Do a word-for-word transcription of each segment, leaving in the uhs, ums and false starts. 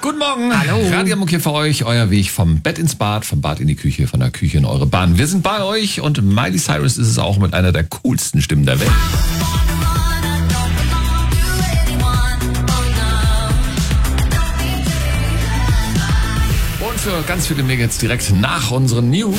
Guten Morgen. Hallo. Radio Hamburg hier für euch. Euer Weg vom Bett ins Bad, vom Bad in die Küche, von der Küche in eure Bahn. Wir sind bei euch und Miley Cyrus ist es auch mit einer der coolsten Stimmen der Welt. Und für ganz viele mehr jetzt direkt nach unseren News.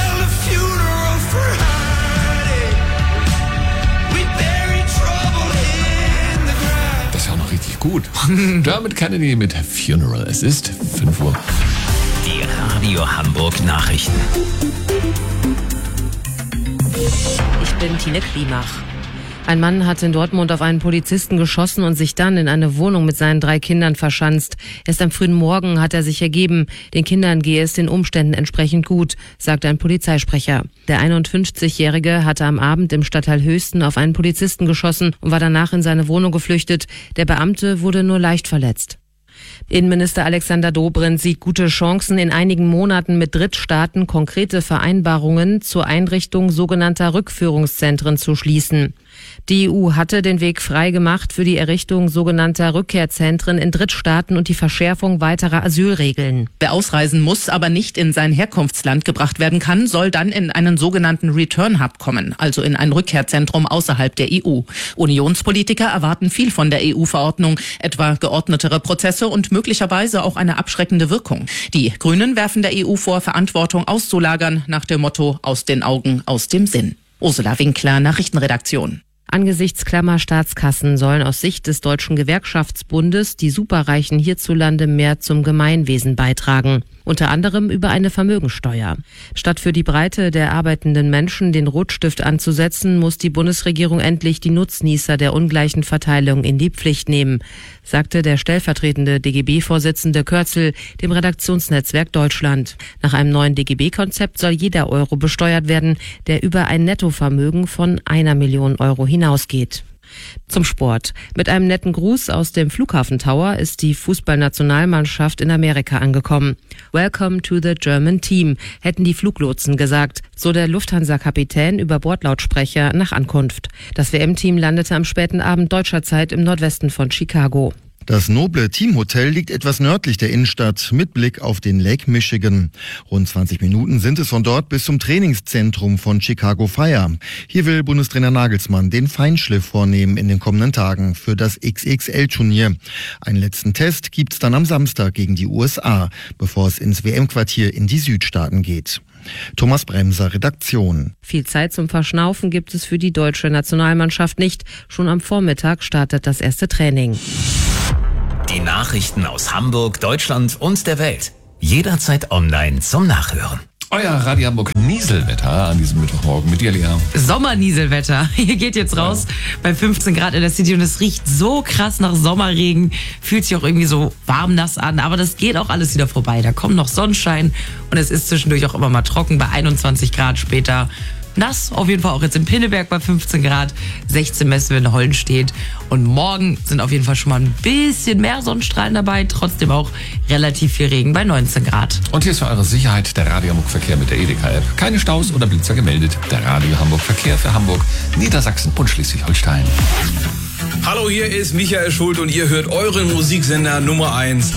Richtig gut. Dermot Kennedy mit Funeral. Es ist fünf Uhr. Die Radio Hamburg Nachrichten. Ich bin Tine Klimach. Ein Mann hat in Dortmund auf einen Polizisten geschossen und sich dann in eine Wohnung mit seinen drei Kindern verschanzt. Erst am frühen Morgen hat er sich ergeben. Den Kindern gehe es den Umständen entsprechend gut, sagte ein Polizeisprecher. Der einundfünfzigjährige hatte am Abend im Stadtteil Höchsten auf einen Polizisten geschossen und war danach in seine Wohnung geflüchtet. Der Beamte wurde nur leicht verletzt. Innenminister Alexander Dobrindt sieht gute Chancen, in einigen Monaten mit Drittstaaten konkrete Vereinbarungen zur Einrichtung sogenannter Rückführungszentren zu schließen. Die E U hatte den Weg frei gemacht für die Errichtung sogenannter Rückkehrzentren in Drittstaaten und die Verschärfung weiterer Asylregeln. Wer ausreisen muss, aber nicht in sein Herkunftsland gebracht werden kann, soll dann in einen sogenannten Return Hub kommen, also in ein Rückkehrzentrum außerhalb der E U. Unionspolitiker erwarten viel von der E U-Verordnung, etwa geordnetere Prozesse und möglicherweise auch eine abschreckende Wirkung. Die Grünen werfen der E U vor, Verantwortung auszulagern, nach dem Motto aus den Augen, aus dem Sinn. Ursula Winkler, Nachrichtenredaktion. Angesichts klammer Staatskassen sollen aus Sicht des Deutschen Gewerkschaftsbundes die Superreichen hierzulande mehr zum Gemeinwesen beitragen. Unter anderem über eine Vermögensteuer. Statt für die Breite der arbeitenden Menschen den Rotstift anzusetzen, muss die Bundesregierung endlich die Nutznießer der ungleichen Verteilung in die Pflicht nehmen, sagte der stellvertretende D G B-Vorsitzende Kürzel dem Redaktionsnetzwerk Deutschland. Nach einem neuen D G B-Konzept soll jeder Euro besteuert werden, der über ein Nettovermögen von einer Million Euro hinausgeht. Zum Sport. Mit einem netten Gruß aus dem Flughafen Tower ist die Fußballnationalmannschaft in Amerika angekommen. Welcome to the German Team, hätten die Fluglotsen gesagt, so der Lufthansa-Kapitän über Bordlautsprecher nach Ankunft. Das W M-Team landete am späten Abend deutscher Zeit im Nordwesten von Chicago. Das noble Teamhotel liegt etwas nördlich der Innenstadt mit Blick auf den Lake Michigan. Rund zwanzig Minuten sind es von dort bis zum Trainingszentrum von Chicago Fire. Hier will Bundestrainer Nagelsmann den Feinschliff vornehmen in den kommenden Tagen für das X X L-Turnier. Einen letzten Test gibt's dann am Samstag gegen die U S A, bevor es ins W M-Quartier in die Südstaaten geht. Thomas Bremser, Redaktion. Viel Zeit zum Verschnaufen gibt es für die deutsche Nationalmannschaft nicht. Schon am Vormittag startet das erste Training. Die Nachrichten aus Hamburg, Deutschland und der Welt. Jederzeit online zum Nachhören. Euer Radio Hamburg Nieselwetter an diesem Mittwochmorgen mit dir, Lea. Sommernieselwetter. Hier geht jetzt raus bei fünfzehn Grad in der City und es riecht so krass nach Sommerregen. Fühlt sich auch irgendwie so warm nass an, aber das geht auch alles wieder vorbei. Da kommt noch Sonnenschein und es ist zwischendurch auch immer mal trocken bei einundzwanzig Grad später. Nass, auf jeden Fall auch jetzt in Pinneberg bei fünfzehn Grad, sechzehn messen wir in Hollenstedt. Und morgen sind auf jeden Fall schon mal ein bisschen mehr Sonnenstrahlen dabei, trotzdem auch relativ viel Regen bei neunzehn Grad. Und hier ist für eure Sicherheit der Radio Hamburg Verkehr mit der Edeka-App. Keine Staus oder Blitzer gemeldet. Der Radio Hamburg Verkehr für Hamburg, Niedersachsen und Schleswig-Holstein. Hallo, hier ist Michael Schult und ihr hört euren Musiksender Nummer eins.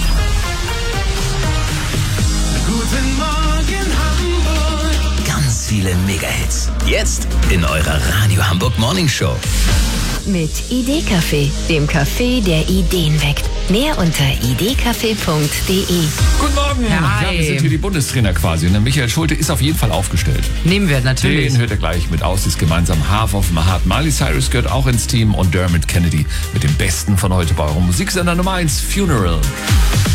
Guten Morgen Hamburg. Ganz viele Mega-Hits. Jetzt in eurer Radio Hamburg Morning Show. Mit Idee-Café, dem Café, der Ideen weckt. Mehr unter idee-café punkt de. Guten Morgen. Hi. Ja, wir sind hier die Bundestrainer quasi. Und der Michael Schulte ist auf jeden Fall aufgestellt. Nehmen wir natürlich. Den hört ihr gleich mit Aussies gemeinsam. Half of My Heart. Miley Cyrus gehört auch ins Team und Dermot Kennedy mit dem Besten von heute bei eurem Musiksender Nummer eins, Funeral.